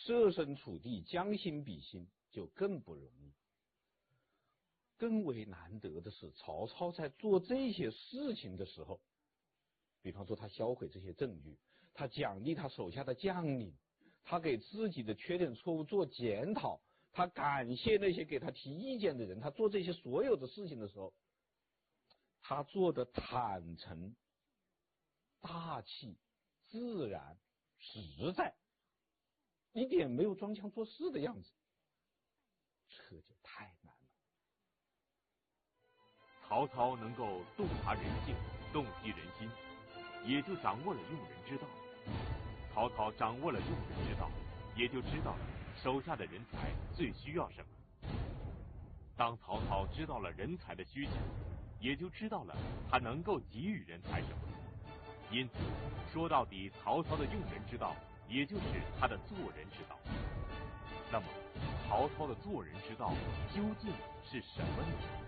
设身处地、将心比心就更不容易。更为难得的是，曹操在做这些事情的时候，比方说他销毁这些证据，他奖励他手下的将领，他给自己的缺点错误做检讨，他感谢那些给他提意见的人，他做这些所有的事情的时候，他做的坦诚、大气、自然、实在，一点没有装腔作势的样子，这就太难了。 曹操能够洞察人性、洞悉人心，也就掌握了用人之道。曹操掌握了用人之道，也就知道了手下的人才最需要什么。当曹操知道了人才的需求，也就知道了他能够给予人才什么。因此，说到底，曹操的用人之道，也就是他的做人之道。那么，曹操的做人之道究竟是什么呢？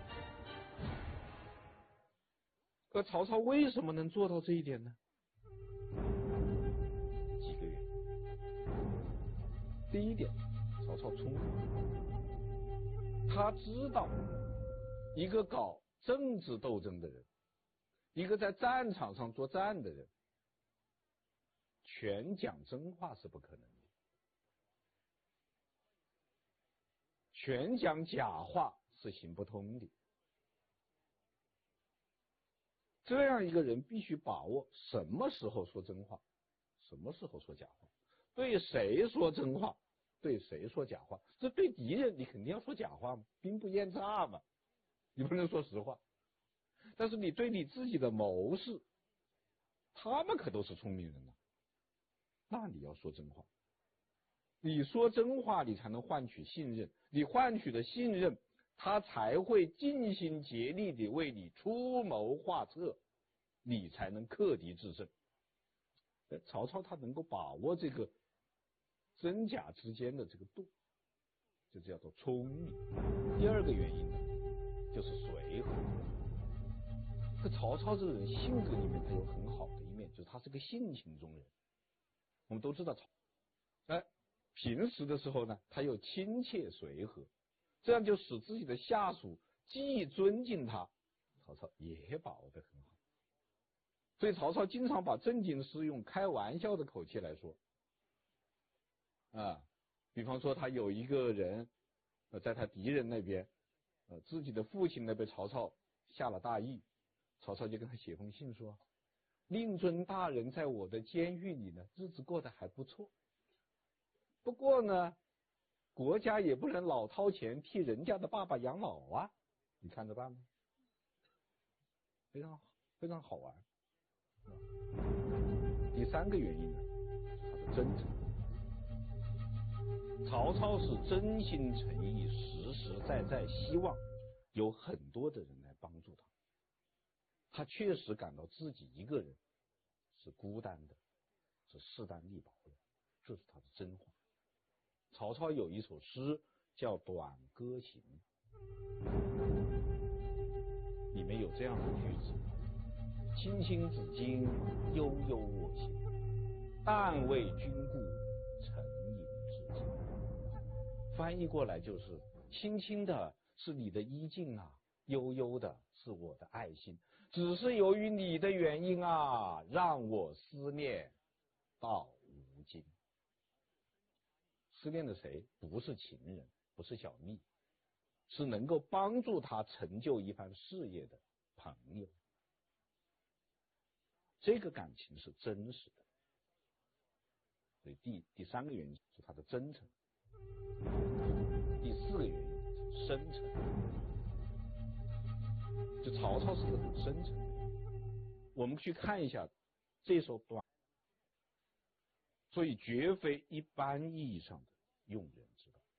而曹操为什么能做到这一点呢？几个原因。第一点，曹操聪明，他知道一个搞政治斗争的人，一个在战场上作战的人，全讲真话是不可能的，全讲假话是行不通的。这样一个人必须把握什么时候说真话，什么时候说假话，对谁说真话，对谁说假话。这对敌人你肯定要说假话嘛，兵不厌诈嘛，你不能说实话。但是你对你自己的谋士，他们可都是聪明人呐，那你要说真话。你说真话，你才能换取信任，你换取的信任，他才会尽心竭力地为你出谋划策，你才能克敌制胜。曹操他能够把握这个真假之间的这个度，就叫做聪明。第二个原因呢，就是随和。这曹操这个人性格里面他有很好的一面，就是他是个性情中人。我们都知道平时的时候呢，他又亲切随和，这样就使自己的下属既尊敬他，曹操也把握得很好。所以曹操经常把正经事用开玩笑的口气来说比方说他有一个人在他敌人那边自己的父亲呢被曹操下了大狱，曹操就跟他写封信说，令尊大人在我的监狱里呢日子过得还不错，不过呢国家也不能老掏钱替人家的爸爸养老啊，你看着办吗？非常好，非常好玩。第三个原因呢，他的真诚。曹操是真心诚意、实实在在希望有很多的人来帮助他，他确实感到自己一个人是孤单的，是势单力薄的，这是他的真话。曹操有一首诗叫《短歌行》，里面有这样的句子，青青子衿，悠悠我心，但为君故，沉吟至今。翻译过来就是，轻轻的是你的衣襟啊，悠悠的是我的爱心，只是由于你的原因啊，让我思念到如今。思念的谁？不是情人，不是小蜜，是能够帮助他成就一番事业的朋友。这个感情是真实的。所以第三个原因是他的真诚，第四个原因是深沉。就曹操是个很深沉的人，我们去看一下这首短，所以绝非一般意义上的用人之道。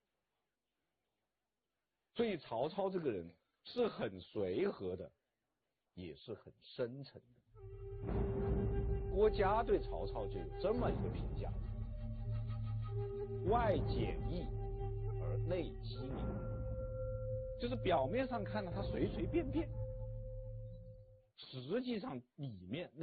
所以曹操这个人是很随和的，也是很深沉的。郭嘉对曹操就有这么一个评价，外简易而内机敏，就是表面上看呢他随随便便，实际上里面